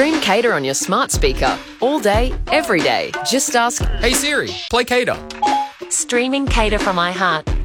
Stream Cater on your smart speaker. All day, every day. Just ask, Hey Siri, play Cater. Streaming Cater from iHeart.